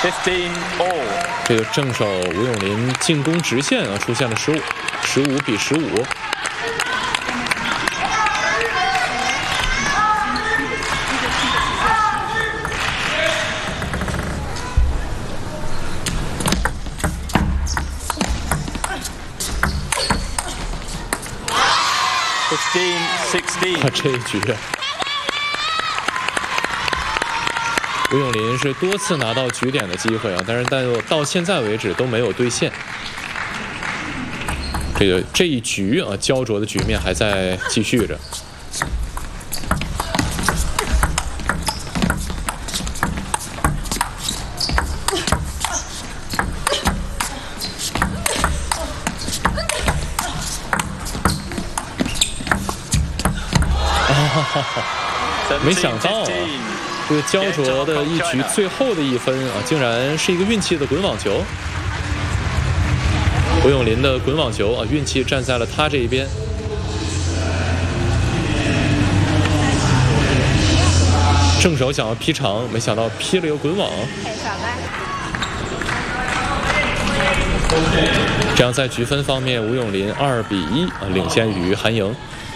15-all。 这个正手吴永林进攻直线啊出现了失误，15比15。 15-16。 这一局，吴永林是多次拿到局点的机会啊，但是到现在为止都没有兑现。这一局啊，焦灼的局面还在继续着。没想到啊，这个焦灼的一局最后的一分啊，竟然是一个运气的滚网球。吴永林的滚网球啊，运气站在了他这一边。正手想要劈长，没想到劈了一个滚网。这样在局分方面，吴永林2比1啊领先于韩莹。